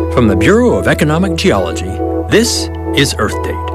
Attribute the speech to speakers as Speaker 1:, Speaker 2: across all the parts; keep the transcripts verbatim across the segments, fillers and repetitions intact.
Speaker 1: From the Bureau of Economic Geology, this is Earth Date.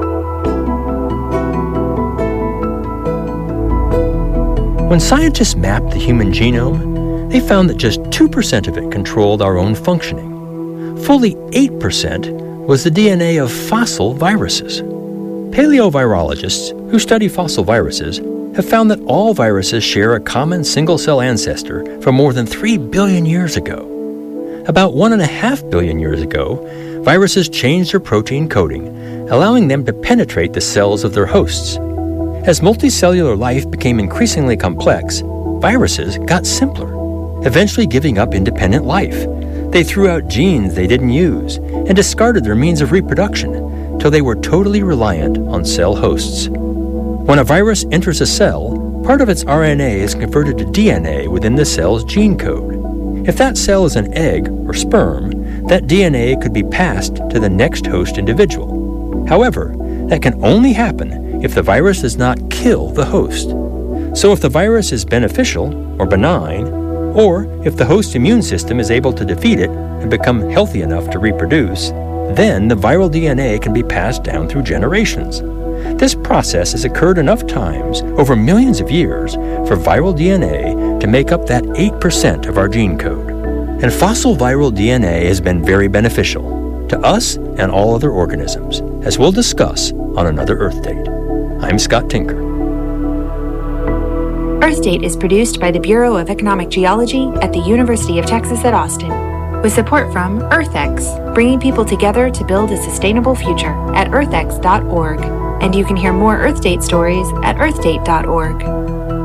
Speaker 1: When scientists mapped the human genome, they found that just two percent of it controlled our own functioning. Fully eight percent was the D N A of fossil viruses. Paleovirologists who study fossil viruses have found that all viruses share a common single-cell ancestor from more than three billion years ago. About one and a half billion years ago, viruses changed their protein coding, allowing them to penetrate the cells of their hosts. As multicellular life became increasingly complex, viruses got simpler, eventually giving up independent life. They threw out genes they didn't use and discarded their means of reproduction till they were totally reliant on cell hosts. When a virus enters a cell, part of its R N A is converted to D N A within the cell's gene code. If that cell is an egg or sperm, that D N A could be passed to the next host individual. However, that can only happen if the virus does not kill the host. So if the virus is beneficial or benign, or if the host immune system is able to defeat it and become healthy enough to reproduce, then the viral D N A can be passed down through generations. This process has occurred enough times over millions of years for viral D N A to make up that eight percent of our gene code. And fossil viral D N A has been very beneficial to us and all other organisms, as we'll discuss on another Earth Date. I'm Scott Tinker.
Speaker 2: Earth Date is produced by the Bureau of Economic Geology at the University of Texas at Austin, with support from EarthX, bringing people together to build a sustainable future at earth x dot org. And you can hear more Earth Date stories at earth date dot org.